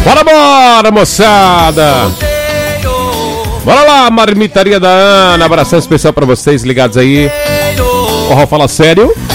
Bora, moçada! Bora lá, marmitaria da Ana. Abração especial pra vocês ligados aí. Forró Fala Sério.